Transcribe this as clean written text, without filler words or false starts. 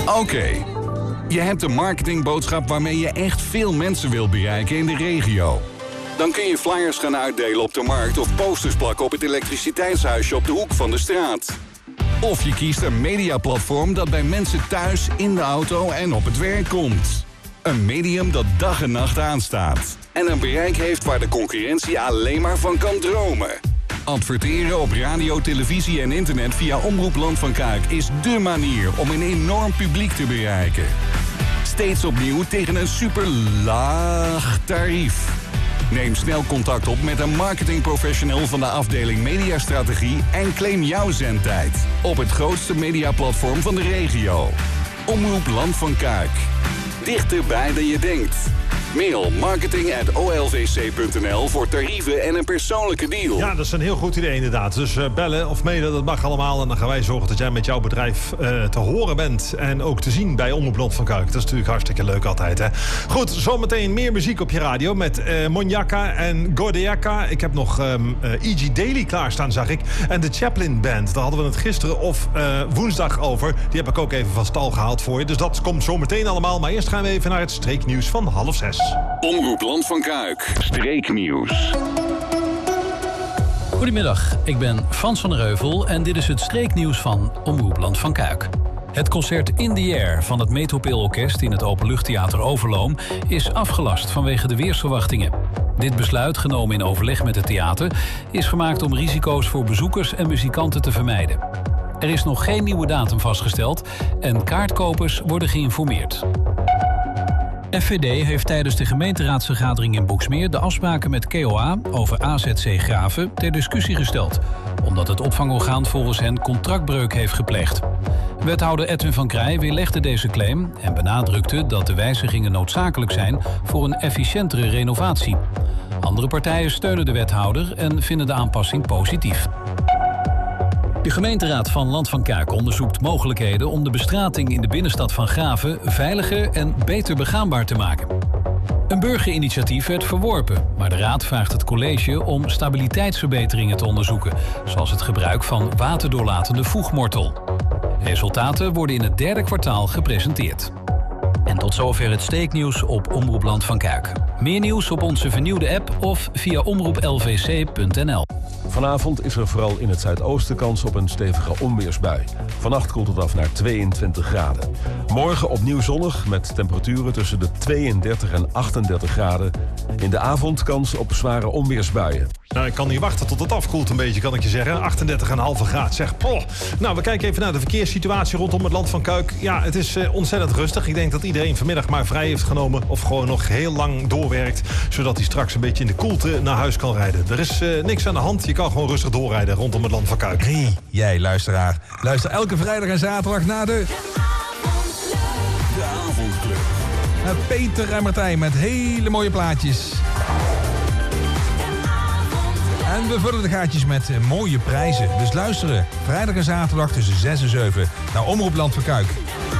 Oké. Je hebt een marketingboodschap waarmee je echt veel mensen wil bereiken in de regio. Dan kun je flyers gaan uitdelen op de markt of posters plakken op het elektriciteitshuisje op de hoek van de straat. Of je kiest een mediaplatform dat bij mensen thuis, in de auto en op het werk komt. Een medium dat dag en nacht aanstaat. En een bereik heeft waar de concurrentie alleen maar van kan dromen. Adverteren op radio, televisie en internet via Omroep Land van Kuik is dé manier om een enorm publiek te bereiken. Steeds opnieuw tegen een super laag tarief. Neem snel contact op met een marketingprofessional van de afdeling Mediastrategie en claim jouw zendtijd op het grootste mediaplatform van de regio. Omroep Land van Kuik. Dichterbij dan je denkt. Mail marketing@olvc.nl voor tarieven en een persoonlijke deal. Ja, dat is een heel goed idee inderdaad. Dus bellen of mailen, dat mag allemaal. En dan gaan wij zorgen dat jij met jouw bedrijf te horen bent. En ook te zien bij Omroep Land van Kuik. Dat is natuurlijk hartstikke leuk altijd, hè. Goed, zometeen meer muziek op je radio met Monjaka en Gordiaka. Ik heb nog E.G. Daily klaarstaan, zag ik. En de Chaplin Band. Daar hadden we het gisteren of woensdag over. Die heb ik ook even van stal gehaald voor je. Dus dat komt zometeen allemaal. Maar eerst gaan we even naar het streeknieuws van 5:30. Omroep Land van Kuik. Streeknieuws. Goedemiddag, ik ben Frans van der Heuvel en dit is het streeknieuws van Omroep Land van Kuik. Het concert In the Air van het Metropoolorkest in het Openluchttheater Overloom is afgelast vanwege de weersverwachtingen. Dit besluit, genomen in overleg met het theater, is gemaakt om risico's voor bezoekers en muzikanten te vermijden. Er is nog geen nieuwe datum vastgesteld en kaartkopers worden geïnformeerd. FVD heeft tijdens de gemeenteraadsvergadering in Boeksmeer de afspraken met KOA over AZC Graven ter discussie gesteld, omdat het opvangorgaan volgens hen contractbreuk heeft gepleegd. Wethouder Edwin van Krij weerlegde deze claim en benadrukte dat de wijzigingen noodzakelijk zijn voor een efficiëntere renovatie. Andere partijen steunen de wethouder en vinden de aanpassing positief. De gemeenteraad van Land van Kuik onderzoekt mogelijkheden om de bestrating in de binnenstad van Graven veiliger en beter begaanbaar te maken. Een burgerinitiatief werd verworpen, maar de raad vraagt het college om stabiliteitsverbeteringen te onderzoeken, zoals het gebruik van waterdoorlatende voegmortel. Resultaten worden in het derde kwartaal gepresenteerd. En tot zover het steeknieuws op Omroep Land van Kuik. Meer nieuws op onze vernieuwde app of via omroeplvc.nl. Vanavond is er vooral in het zuidoosten kans op een stevige onweersbui. Vannacht koelt het af naar 22 graden. Morgen opnieuw zonnig met temperaturen tussen de 32 en 38 graden. In de avond kans op zware onweersbuien. Nou, ik kan niet wachten tot het afkoelt een beetje, kan ik je zeggen. 38,5 graden, zeg. Poh. Nou, we kijken even naar de verkeerssituatie rondom het Land van Kuik. Ja, het is ontzettend rustig. Ik denk dat iedereen vanmiddag maar vrij heeft genomen of gewoon nog heel lang doorwerkt, zodat hij straks een beetje in de koelte naar huis kan rijden. Er is niks aan de hand. Je kan gewoon rustig doorrijden rondom het Land van Kuik. Hey, jij luisteraar. Luister elke vrijdag en zaterdag naar de Avondclub. Met Peter en Martijn met hele mooie plaatjes. En we vullen de gaatjes met mooie prijzen. Dus luisteren vrijdag en zaterdag tussen 6 en 7 naar Omroep Land van Kuik.